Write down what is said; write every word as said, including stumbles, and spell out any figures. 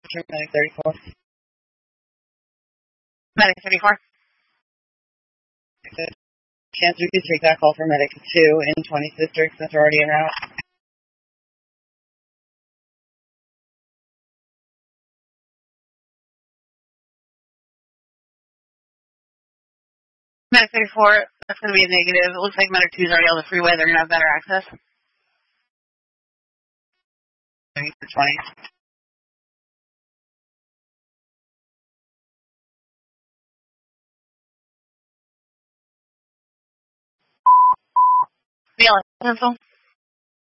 Medic thirty-four. Medic thirty-four. Chance we could take that call for Medic two in twentieth District since we're already en route. Medic thirty-four, that's going to be a negative. It looks like Medic two is already on the freeway. They're going to have better access. twenty. Yeah, pencil.